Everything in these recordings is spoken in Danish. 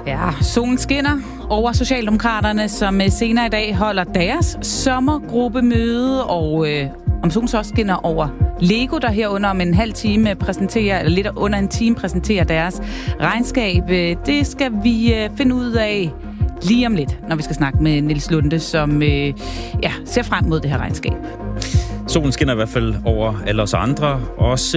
Ja, solen skinner over Socialdemokraterne, som senere i dag holder deres sommergruppemøde, og om solen så også skinner over Lego, der herunder om en halv time præsenterer, eller lidt under en time præsenterer deres regnskab. Det skal vi finde ud af lige om lidt, når vi skal snakke med Niels Lunde, som ser frem mod det her regnskab. Solen skinner i hvert fald over alle os andre. Også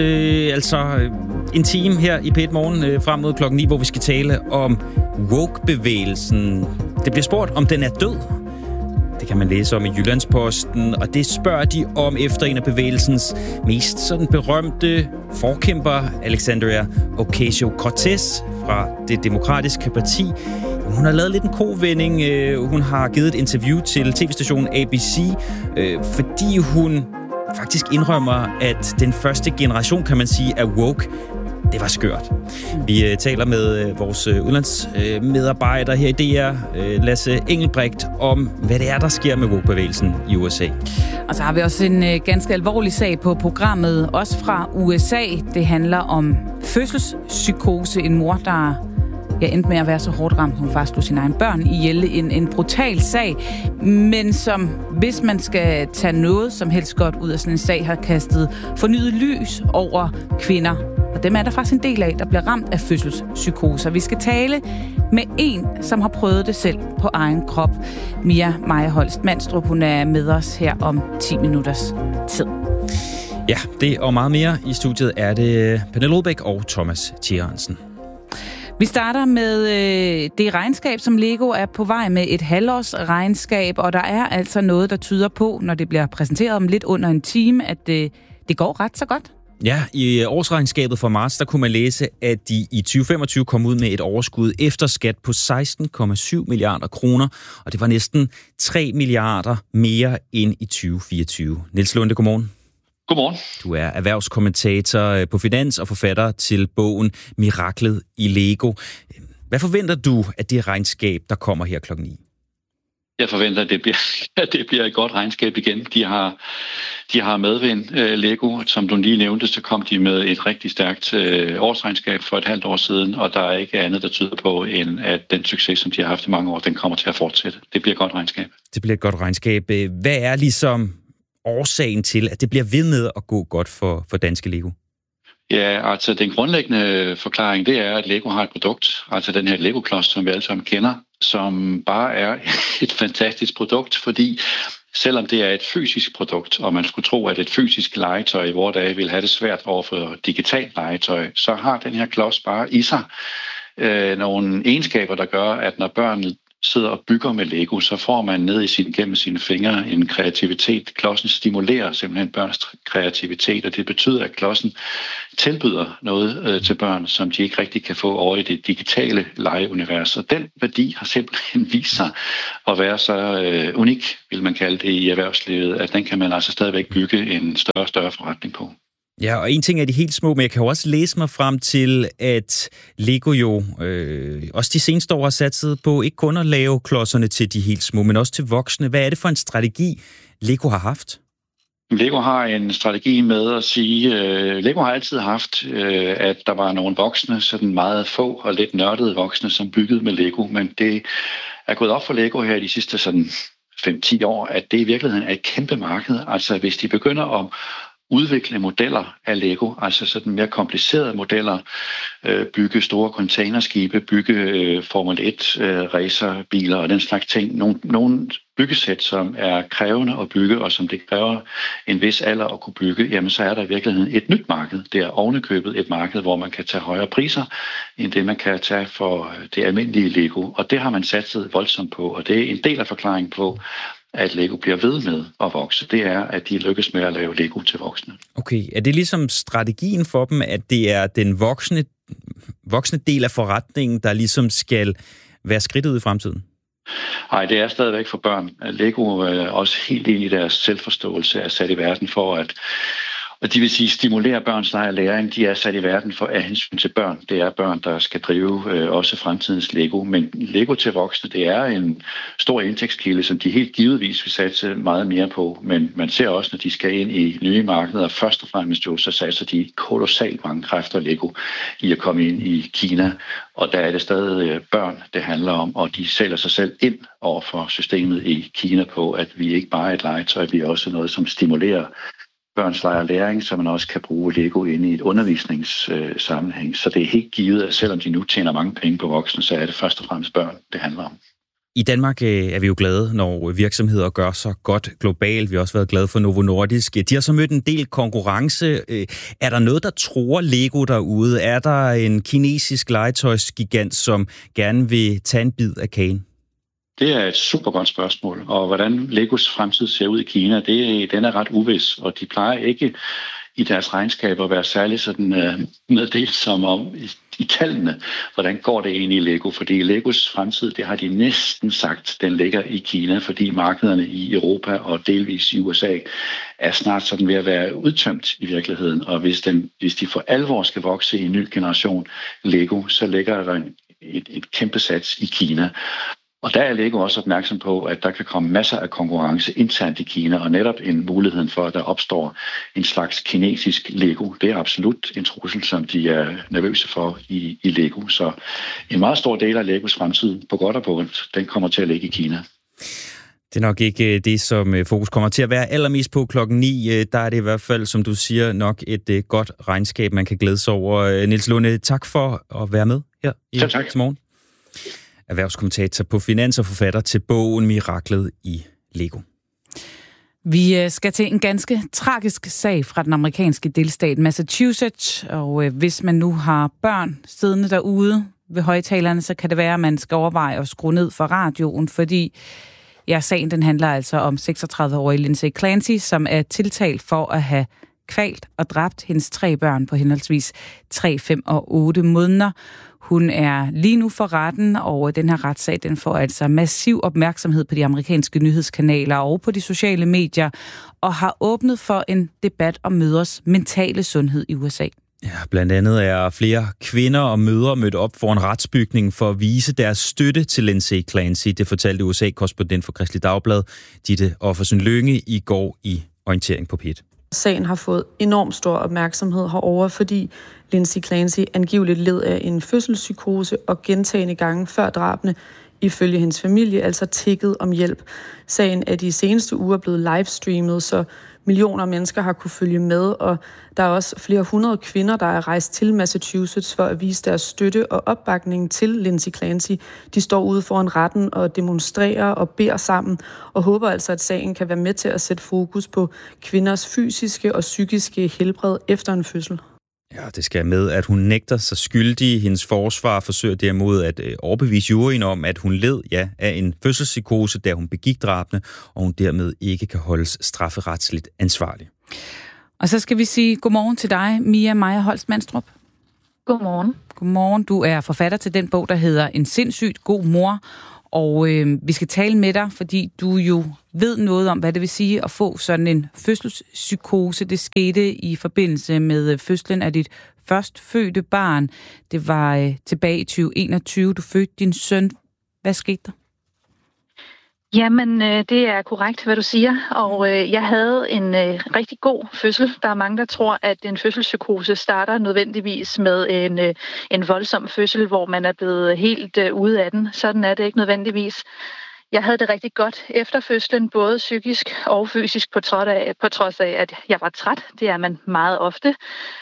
en time her i P1 Morgen frem mod klokken 9, hvor vi skal tale om woke-bevægelsen. Det bliver spurgt, om den er død. Det kan man læse om i Jyllandsposten, og det spørger de om efter en af bevægelsens mest sådan berømte forkæmper, Alexandria Ocasio-Cortez fra Det Demokratiske Parti. Hun har lavet lidt en kovending. Hun har givet et interview til tv-stationen ABC, fordi hun faktisk indrømmer, at den første generation, kan man sige, af woke, det var skørt. Vi taler med vores udlandsmedarbejder her i DR, Lasse Engelbrecht, om hvad det er, der sker med woke-bevægelsen i USA. Og så har vi også en ganske alvorlig sag på programmet, også fra USA. Det handler om fødselspsykose. En mor, der endte med at være så hårdt ramt, hun faktisk slog sine egne børn ihjel. En brutal sag, men som, hvis man skal tage noget som helst godt ud af sådan en sag, har kastet fornyet lys over kvinder. Og dem er der faktisk en del af, der bliver ramt af fødselspsykoser. Vi skal tale med en, som har prøvet det selv på egen krop. Mia Maja Holst Mandstrup, hun er med os her om 10 minutters tid. Ja, det og meget mere. I studiet er det Pernille Rudbæk og Thomas Thierensen. Vi starter med det regnskab, som Lego er på vej med, et halvårsregnskab, og der er altså noget, der tyder på, når det bliver præsenteret om lidt under en time, at det går ret så godt. Ja, i årsregnskabet for marts, der kunne man læse, at de i 2025 kom ud med et overskud efter skat på 16,7 milliarder kroner, og det var næsten 3 milliarder mere end i 2024. Niels Lunde, godmorgen. Godmorgen. Du er erhvervskommentator på Finans og forfatter til bogen Miraklet i Lego. Hvad forventer du af det regnskab, der kommer her klokken 9? Jeg forventer, at det bliver et godt regnskab igen. De har medvind, Lego. Som du lige nævnte, så kom de med et rigtig stærkt årsregnskab for et halvt år siden, og der er ikke andet, der tyder på, end at den succes, som de har haft i mange år, den kommer til at fortsætte. Det bliver et godt regnskab. Det bliver et godt regnskab. Hvad er ligesom årsagen til, at det bliver ved med at gå godt for danske Lego? Ja, altså den grundlæggende forklaring, det er, at Lego har et produkt, altså den her Lego-klods, som vi alle sammen kender, som bare er et fantastisk produkt, fordi selvom det er et fysisk produkt, og man skulle tro, at et fysisk legetøj i vores dage vil have det svært over for digitalt legetøj, så har den her klods bare i sig nogle egenskaber, der gør, at når børn sidder og bygger med Lego, så får man gennem sine fingre en kreativitet. Klodsen stimulerer simpelthen børns kreativitet, og det betyder, at klodsen tilbyder noget til børn, som de ikke rigtig kan få over i det digitale legeunivers. Og den værdi har simpelthen vist sig at være så unik, vil man kalde det i erhvervslivet, at den kan man altså stadigvæk bygge en større og større forretning på. Ja, og en ting er de helt små, men jeg kan jo også læse mig frem til, at Lego jo også de seneste år har satset på ikke kun at lave klodserne til de helt små, men også til voksne. Hvad er det for en strategi, Lego har haft? Lego har en strategi med at sige, Lego har altid haft, at der var nogle voksne, sådan meget få og lidt nørdede voksne, som byggede med Lego, men det er gået op for Lego her de sidste sådan 5-10 år, at det i virkeligheden er et kæmpe marked. Altså hvis de begynder at udvikle modeller af Lego, altså sådan mere komplicerede modeller, bygge store containerskibe, bygge Formel 1 racerbiler og den slags ting. Nogle byggesæt, som er krævende at bygge, og som det kræver en vis alder at kunne bygge, jamen så er der i virkeligheden et nyt marked. Det er ovenikøbet et marked, hvor man kan tage højere priser, end det man kan tage for det almindelige Lego. Og det har man satset voldsomt på, og det er en del af forklaringen på, at Lego bliver ved med at vokse. Det er, at de lykkes med at lave Lego til voksne. Okay, er det ligesom strategien for dem, at det er den voksne del af forretningen, der ligesom skal være skridtet ud i fremtiden? Nej, det er stadigvæk for børn. Lego er også helt ind i deres selvforståelse er sat i verden for at Og de vil sige, stimulere børns leg og læring. De er sat i verden for af hensyn til børn. Det er børn, der skal drive også fremtidens Lego. Men Lego til voksne, det er en stor indtægtskilde, som de helt givetvis vil satse meget mere på. Men man ser også, når de skal ind i nye markeder, først og fremmest jo, så satser de kolossalt mange kræfter Lego i at komme ind i Kina. Og der er det stadig børn, det handler om, og de sælger sig selv ind over for systemet i Kina på, at vi ikke bare er et legetøj, vi er også noget, som stimulerer børns leg og læring, så man også kan bruge Lego inde i et undervisningssammenhæng. Så det er helt givet, at selvom de nu tjener mange penge på voksne, så er det først og fremmest børn, det handler om. I Danmark er vi jo glade, når virksomheder gør så godt globalt. Vi har også været glade for Novo Nordisk. De har så mødt en del konkurrence. Er der noget, der truer Lego derude? Er der en kinesisk legetøjsgigant, som gerne vil tage en bid af kagen? Det er et super godt spørgsmål, og hvordan Legos fremtid ser ud i Kina, den er ret uvis, og de plejer ikke i deres regnskaber at være særlig sådan meddelt som om i tallene, hvordan går det egentlig i Lego, fordi Legos fremtid, det har de næsten sagt, den ligger i Kina, fordi markederne i Europa og delvis i USA er snart sådan ved at være udtømt i virkeligheden, og hvis de for alvor skal vokse i en ny generation Lego, så ligger der et kæmpe sats i Kina. Og der er Lego også opmærksom på, at der kan komme masser af konkurrence internt i Kina, og netop en mulighed for, at der opstår en slags kinesisk Lego. Det er absolut en trussel, som de er nervøse for i Lego. Så en meget stor del af Legos fremtid, på godt og på ondt, den kommer til at ligge i Kina. Det er nok ikke det, som fokus kommer til at være allermest på 9:00. Der er det i hvert fald, som du siger, nok et godt regnskab, man kan glæde sig over. Niels Lunde, tak for at være med her i morgen. Erhvervskommentator på Finans og forfatter til bogen Miraklet i Lego. Vi skal til en ganske tragisk sag fra den amerikanske delstat Massachusetts, og hvis man nu har børn siddende derude ved højtalerne, så kan det være, at man skal overveje at skrue ned for radioen, fordi sagen den handler altså om 36-årige Lindsay Clancy, som er tiltalt for at have kvalt og dræbt hendes 3 børn på henholdsvis 3, 5 og 8 måneder. Hun er lige nu for retten, og den her retssag den får altså massiv opmærksomhed på de amerikanske nyhedskanaler og på de sociale medier, og har åbnet for en debat om mødres mentale sundhed i USA. Ja, blandt andet er flere kvinder og mødre mødt op for en retsbygning for at vise deres støtte til Lindsay Clancy. Det fortalte USA-korrespondent for Kristeligt Dagblad, Ditte Offersen Lynge, i går i Orientering på P1. Sagen har fået enormt stor opmærksomhed herover, fordi Lindsay Clancy angiveligt led af en fødselspsykose og gentagne gange før drabene, ifølge hendes familie, altså tikket om hjælp. Sagen er de seneste uger blevet livestreamet, så millioner af mennesker har kunne følge med, og der er også flere 100 kvinder, der er rejst til Massachusetts for at vise deres støtte og opbakning til Lindsay Clancy. De står ude foran retten og demonstrerer og beder sammen, og håber altså, at sagen kan være med til at sætte fokus på kvinders fysiske og psykiske helbred efter en fødsel. Ja, det skal med, at hun nægter sig skyldig. Hendes forsvar forsøger derimod at overbevise juryen om, at hun led af en fødselspsykose, da hun begik drabene, og hun dermed ikke kan holdes strafferetsligt ansvarlig. Og så skal vi sige godmorgen til dig, Mia Meyer Holst Mandstrup. Godmorgen. Godmorgen. Du er forfatter til den bog, der hedder En sindssygt god mor. Og vi skal tale med dig, fordi du jo ved noget om, hvad det vil sige at få sådan en fødselspsykose. Det skete i forbindelse med fødslen af dit førstfødte barn. Det var tilbage i 2021. Du fødte din søn. Hvad skete der? Jamen, det er korrekt, hvad du siger. Og jeg havde en rigtig god fødsel. Der er mange, der tror, at en fødselspsykose starter nødvendigvis med en voldsom fødsel, hvor man er blevet helt ude af den. Sådan er det ikke nødvendigvis. Jeg havde det rigtig godt efter fødslen, både psykisk og fysisk, på trods af, at jeg var træt. Det er man meget ofte.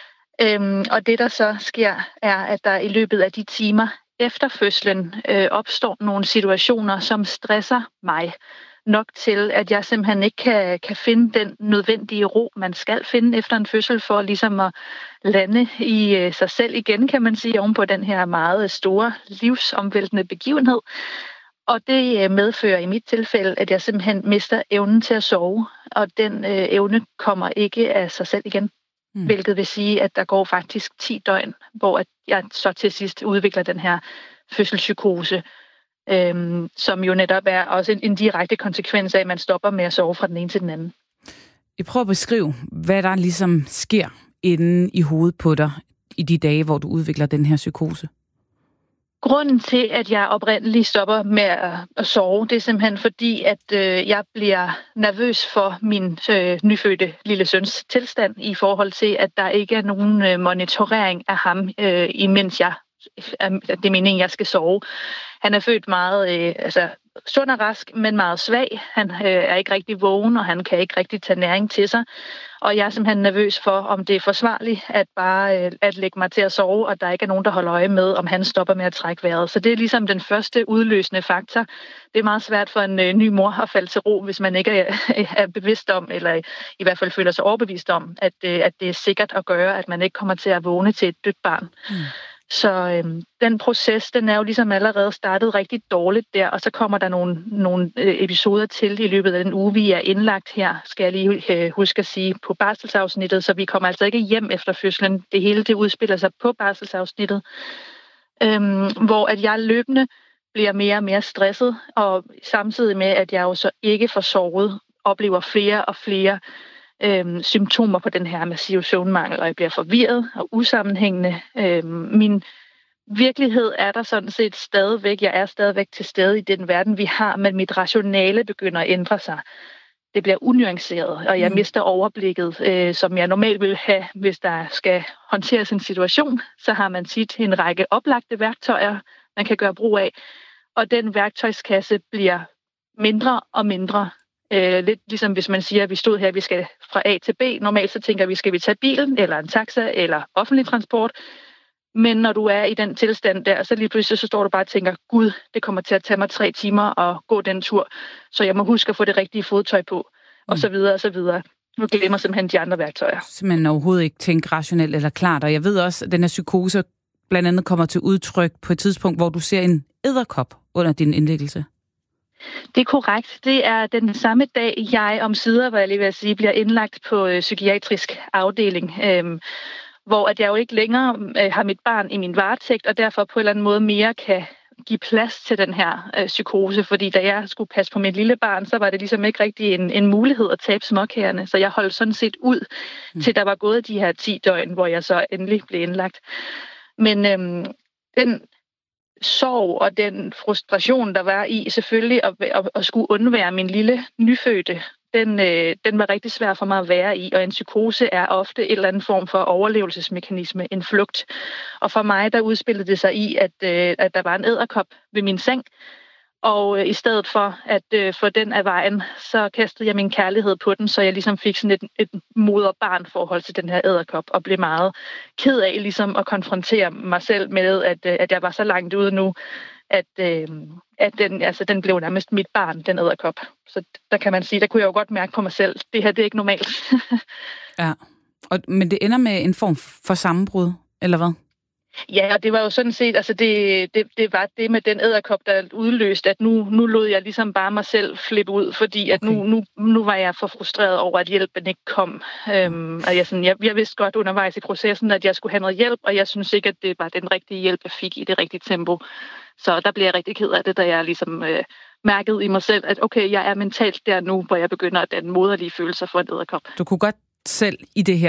Og det, der så sker, er, at der i løbet af de timer efter fødslen opstår nogle situationer, som stresser mig nok til, at jeg simpelthen ikke kan finde den nødvendige ro, man skal finde efter en fødsel, for ligesom at lande i sig selv igen, kan man sige, oven på den her meget store livsomvæltende begivenhed. Og det medfører i mit tilfælde, at jeg simpelthen mister evnen til at sove, og den evne kommer ikke af sig selv igen. Hvilket vil sige, at der går faktisk 10 døgn, hvor at jeg så til sidst udvikler den her fødselspsykose, som jo netop er også en direkte konsekvens af, at man stopper med at sove fra den ene til den anden. Jeg prøver at beskrive, hvad der ligesom sker inde i hovedet på dig i de dage, hvor du udvikler den her psykose. Grunden til, at jeg oprindeligt stopper med at sove, det er simpelthen fordi, at jeg bliver nervøs for min nyfødte lille søns tilstand i forhold til, at der ikke er nogen monitorering af ham, imens det er meningen, jeg skal sove. Han er født meget sund og rask, men meget svag. Han er ikke rigtig vågen, og han kan ikke rigtig tage næring til sig. Og jeg er simpelthen nervøs for, om det er forsvarligt at bare at lægge mig til at sove, og der ikke er nogen, der holder øje med, om han stopper med at trække vejret. Så det er ligesom den første udløsende faktor. Det er meget svært for en ny mor at falde til ro, hvis man ikke er bevidst om, eller i hvert fald føler sig overbevist om, at det er sikkert at gøre, at man ikke kommer til at vågne til et dødt barn. Så den proces, den er jo ligesom allerede startet rigtig dårligt der, og så kommer der nogle episoder til i løbet af den uge, vi er indlagt her, skal jeg lige huske at sige, på barselsafsnittet, så vi kommer altså ikke hjem efter fødslen. Det hele det udspiller sig på barselsafsnittet, hvor at jeg løbende bliver mere og mere stresset, og samtidig med, at jeg jo så ikke får sovet, oplever flere og flere symptomer på den her massive søvnmangel, og jeg bliver forvirret og usammenhængende. Min virkelighed er der sådan set stadigvæk. Jeg er stadigvæk til stede i den verden, vi har, men mit rationale begynder at ændre sig. Det bliver unuanceret, og jeg mister overblikket, som jeg normalt vil have, hvis der skal håndteres en situation. Så har man tit en række oplagte værktøjer, man kan gøre brug af, og den værktøjskasse bliver mindre og mindre. Lidt ligesom hvis man siger, at vi stod her, vi skal fra A til B. Normalt så tænker vi, skal vi tage bilen, eller en taxa, eller offentlig transport. Men når du er i den tilstand der, så lige pludselig så står du bare og tænker, gud, det kommer til at tage mig 3 timer at gå den tur, så jeg må huske at få det rigtige fodtøj på, og så videre, og så videre. Nu glemmer simpelthen de andre værktøjer. Simpelthen overhovedet ikke tænke rationelt eller klart, og jeg ved også, at den her psykose blandt andet kommer til udtryk på et tidspunkt, hvor du ser en edderkop under din indlæggelse. Det er korrekt. Det er den samme dag, jeg omsider, hvad jeg lige vil sige, bliver indlagt på psykiatrisk afdeling, hvor at jeg jo ikke længere har mit barn i min varetægt, og derfor på en eller anden måde mere kan give plads til den her psykose, fordi da jeg skulle passe på mit lille barn, så var det ligesom ikke rigtig en mulighed at tabe småkagerne, så jeg holdt sådan set ud, til der var gået de her 10 døgn, hvor jeg så endelig blev indlagt. Men den sorg og den frustration, der var i selvfølgelig at skulle undvære min lille nyfødte, den var rigtig svær for mig at være i, og en psykose er ofte en eller anden form for overlevelsesmekanisme, en flugt. Og for mig, der udspillede det sig i, at der var en edderkop ved min seng, og i stedet for at få den af vejen, så kastede jeg min kærlighed på den, så jeg ligesom fik sådan et moder-barn-forhold til den her edderkop, og blev meget ked af ligesom at konfrontere mig selv med, at jeg var så langt ude nu, at den blev nærmest mit barn, den edderkop. Så der kan man sige, der kunne jeg jo godt mærke på mig selv, det her det er ikke normalt. Ja, men det ender med en form for sammenbrud, eller hvad? Ja, og det var jo sådan set, altså det var det med den edderkop, der udløste, at nu lod jeg ligesom bare mig selv flippe ud, fordi at nu var jeg for frustreret over, at hjælpen ikke kom. Og jeg vidste godt undervejs i processen, at jeg skulle have noget hjælp, og jeg synes ikke, at det var den rigtige hjælp, jeg fik i det rigtige tempo. Så der blev jeg rigtig ked af det, da jeg ligesom mærkede i mig selv, at okay, jeg er mentalt der nu, hvor jeg begynder at danne moderlige følelser for en edderkop. Du kunne godt selv i det her